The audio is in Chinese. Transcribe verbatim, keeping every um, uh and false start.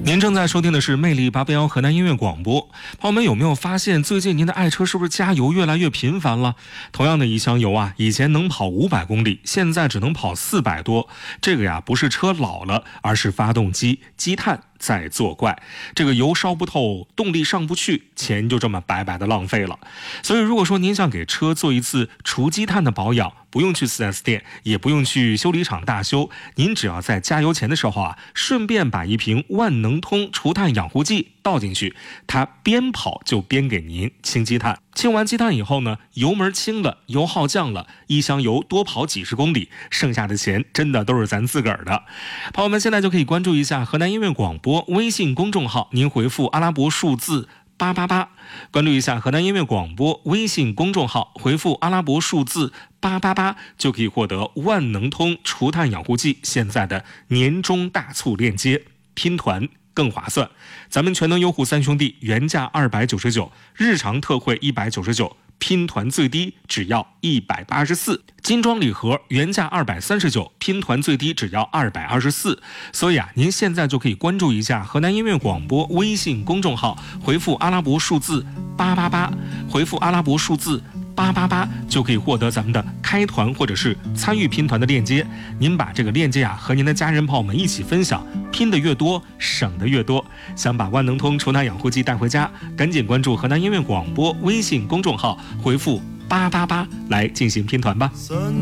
您正在收听的是魅力八八幺河南音乐广播。朋友们，有没有发现最近您的爱车是不是加油越来越频繁了？同样的一箱油啊，以前能跑五百公里，现在只能跑四百多。这个呀，不是车老了，而是发动机积碳在作怪。这个油烧不透，动力上不去，钱就这么白白的浪费了。所以如果说您想给车做一次除积碳的保养，不用去 四 S 店，也不用去修理厂大修，您只要在加油前的时候啊，顺便把一瓶万能通除碳养护剂倒进去，它边跑就边给您清积碳。清完积碳以后呢，油门轻了，油耗降了，一箱油多跑几十公里，剩下的钱真的都是咱自个儿的。朋友们现在就可以关注一下河南音乐广播微信公众号，您回复阿拉伯数字八八八，关注一下河南音乐广播微信公众号，回复阿拉伯数字八八八，就可以获得万能通除碳养护剂现在的年终大促链接，拼团更划算。咱们全能优护三兄弟原价二百九十九，日常特惠一百九十九，拼团最低只要一百八十四。精装礼盒原价二百三十九，拼团最低只要二百二十四。所以啊，您现在就可以关注一下河南音乐广播微信公众号，回复阿拉伯数字八八八，回复阿拉伯数字八八八，就可以获得咱们的开团或者是参与拼团的链接。您把这个链接啊和您的家人朋友们一起分享，拼的越多省的越多。想把万能通除碳养护剂带回家，赶紧关注河南音乐广播微信公众号，回复八八八来进行拼团吧。